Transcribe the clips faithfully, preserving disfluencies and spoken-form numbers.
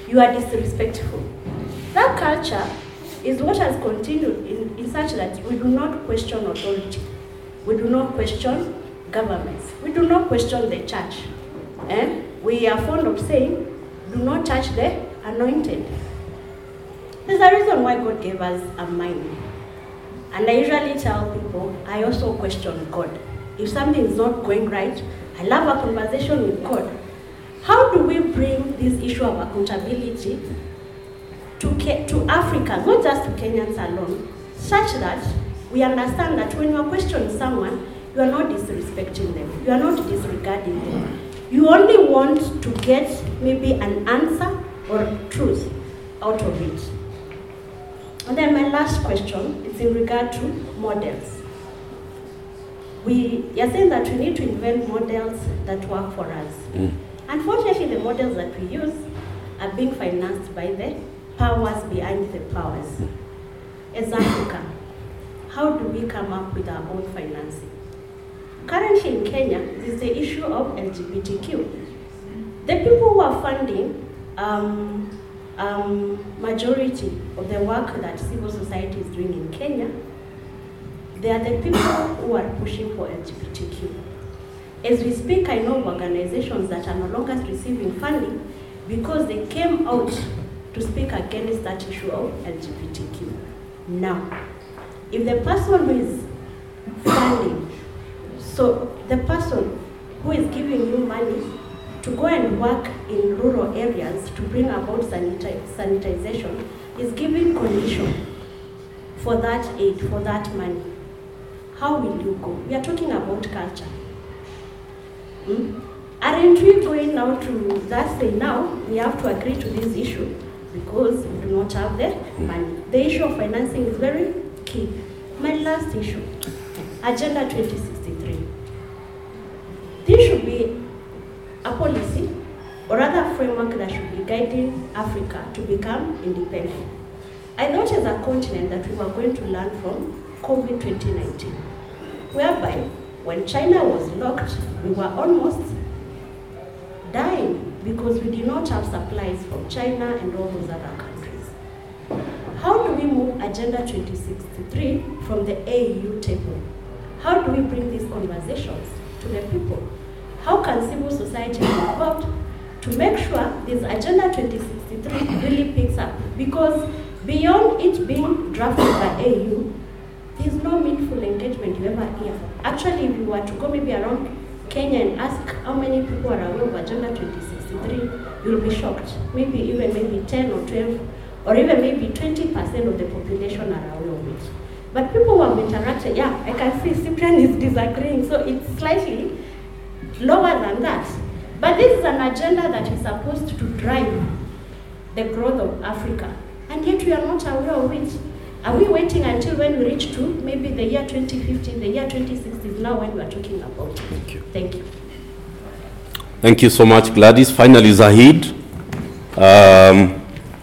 you are disrespectful. That culture is what has continued in, in such that we do not question authority. We do not question governments. We do not question the church. Eh? We are fond of saying, do not touch the anointed. There's a reason why God gave us a mind. And I usually tell people, I also question God. If something is not going right, I love a conversation with God. How do we bring this issue of accountability to, to Africa, not just to Kenyans alone, such that we understand that when you are questioning someone, you are not disrespecting them, you are not disregarding them. You only want to get maybe an answer or truth out of it. And then my last question is in regard to models. We are saying that we need to invent models that work for us. Mm. Unfortunately, the models that we use are being financed by the powers behind the powers. As Africa, how do we come up with our own financing? Currently in Kenya, there is the issue of L G B T Q. The people who are funding um, um, majority of the work that civil society is doing in Kenya, they are the people who are pushing for L G B T Q. As we speak, I know organizations that are no longer receiving funding because they came out to speak against that issue of L G B T Q. Now, if the person who is funding, so the person who is giving you money to go and work in rural areas to bring about sanita sanitization is giving condition for that aid, for that money. How will you go? We are talking about culture. Hmm? Aren't we going now to just say now we have to agree to this issue because we do not have the money? The issue of financing is very key. My last issue, Agenda twenty sixty-three. This should be a policy or rather framework that should be guiding Africa to become independent. I thought as a continent that we were going to learn from COVID twenty nineteen, whereby when China was locked, we were almost dying because we did not have supplies from China and all those other countries. How do we move Agenda twenty sixty-three from the A E U table? How do we bring these conversations to the people? How can civil society be involved to make sure this Agenda twenty sixty-three really picks up? Because beyond it being drafted by A E U, there's no meaningful engagement you ever hear. Actually, if you were to go maybe around Kenya and ask how many people are aware of Agenda twenty sixty-three, you'll be shocked. Maybe even maybe ten or twelve, or even maybe twenty percent of the population are aware of it. But people who have interacted, yeah, I can see Cyprian is disagreeing, so it's slightly lower than that. But this is an agenda that is supposed to drive the growth of Africa, and yet we are not aware of it. Are we waiting until when we reach to maybe the year twenty fifty, the year twenty sixty is now when we are talking about it? Thank you. Thank you. Thank you so much, Gladys. Finally, Zahid. Um,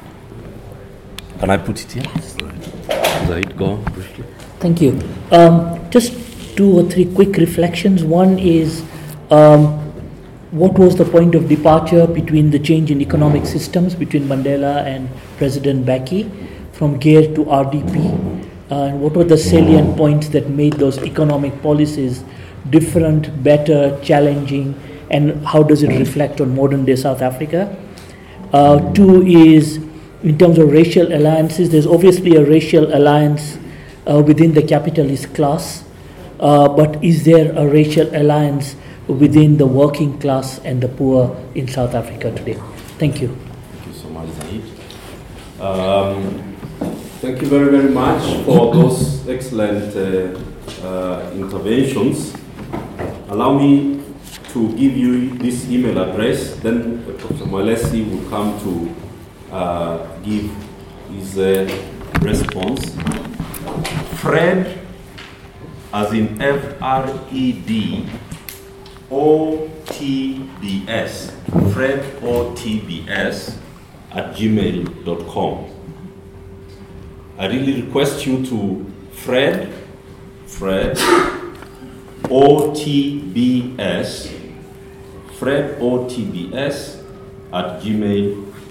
can I put it here? Yes. Zahid, go on briefly. Thank you. Um, just two or three quick reflections. One is, um, what was the point of departure between the change in economic systems between Mandela and President Mbeki from G A R E to R D P? Uh, and what were the salient points that made those economic policies different, better, challenging, and how does it reflect on modern day South Africa? Uh, two is, in terms of racial alliances, there's obviously a racial alliance uh, within the capitalist class, uh, but is there a racial alliance within the working class and the poor in South Africa today? Thank you. Thank you so much, Zahid. Um, thank you very, very much for those excellent uh, uh, interventions. Allow me to give you this email address, then Professor Mwelesi will come to uh, give his uh, response. Fred, as in F R E D, O T B S, Fred O T B S at gmail dot com. I really request you to Fred, Fred O T B S, Fred O T B S at gmail